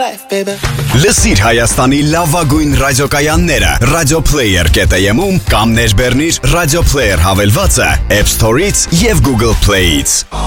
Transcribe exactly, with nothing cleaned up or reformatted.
life, baby. Լսիր Հայաստանի լավագույն ռադիոկայանները Radioplayer կետ am-ում կամ ներբեռնիր Radio Player հավելվածը App Store-ից եւ Google Play-ից։